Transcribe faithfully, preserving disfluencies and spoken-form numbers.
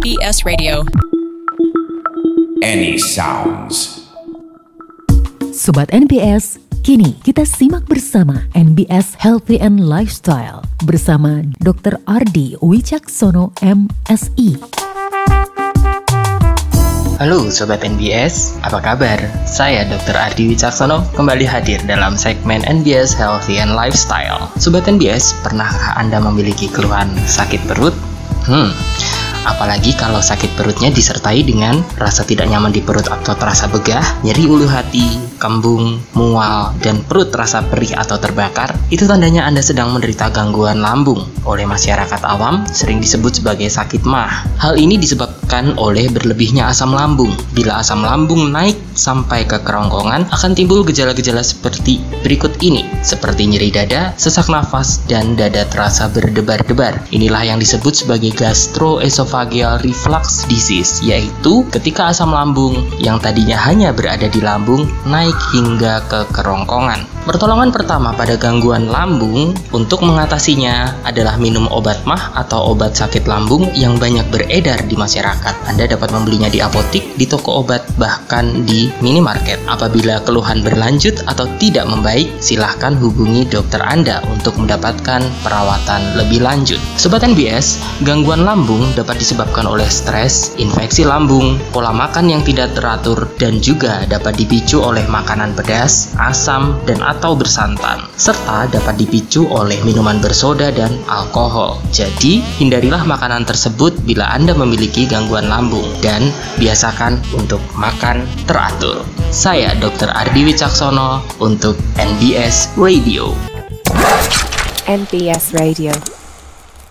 B S Radio. Any sounds. Sobat N B S, kini kita simak bersama N B S Healthy and Lifestyle bersama dokter Ardi Wicaksono M Si. Halo Sobat N B S, apa kabar? Saya dokter Ardi Wicaksono kembali hadir dalam segmen N B S Healthy and Lifestyle. Sobat N B S, pernahkah Anda memiliki keluhan sakit perut? Hmm, apalagi kalau sakit perutnya disertai dengan rasa tidak nyaman di perut atau terasa begah, nyeri ulu hati, kembung, mual, dan perut terasa perih atau terbakar, itu tandanya Anda sedang menderita gangguan lambung. Oleh masyarakat awam, sering disebut sebagai sakit MAH. Hal ini disebabkan oleh berlebihnya asam lambung. Bila asam lambung naik sampai ke kerongkongan, akan timbul gejala-gejala seperti berikut ini, seperti nyeri dada, sesak nafas, dan dada terasa berdebar-debar. Inilah yang disebut sebagai gastroesophageal reflux disease, yaitu ketika asam lambung yang tadinya hanya berada di lambung naik hingga ke kerongkongan. Pertolongan pertama pada gangguan lambung untuk mengatasinya adalah minum obat MAH atau obat sakit lambung yang banyak beredar di masyarakat. Anda dapat membelinya di apotik, di toko obat, bahkan di minimarket. Apabila keluhan berlanjut atau tidak membaik, silahkan hubungi dokter Anda untuk mendapatkan perawatan lebih lanjut. Sobat N B S, gangguan lambung dapat disebabkan oleh stres, infeksi lambung, pola makan yang tidak teratur, dan juga dapat dipicu oleh makanan pedas, asam, dan atau bersantan, serta dapat dipicu oleh minuman bersoda dan alkohol. Jadi, hindarilah makanan tersebut bila Anda memiliki gangguan lambung dan biasakan untuk makan teratur. Saya dokter Ardi Wicaksono untuk N B S Radio. N B S Radio.